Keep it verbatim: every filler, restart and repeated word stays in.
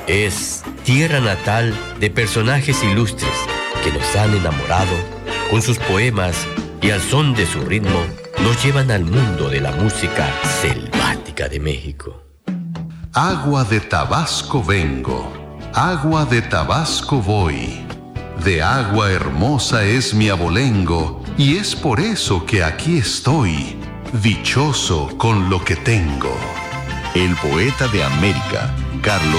Es tierra natal de personajes ilustres que nos han enamorado con sus poemas y al son de su ritmo nos llevan al mundo de la música selvática de México. Agua de Tabasco vengo, agua de Tabasco voy. De agua hermosa es mi abolengo, y es por eso que aquí estoy, dichoso con lo que tengo. El poeta de América, Carlos